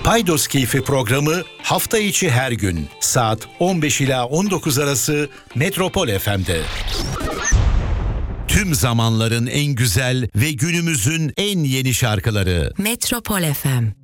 Paydos Keyfi programı hafta içi her gün saat 15 ila 19 arası Metropol FM'de. Tüm zamanların en güzel ve günümüzün en yeni şarkıları. Metropol FM.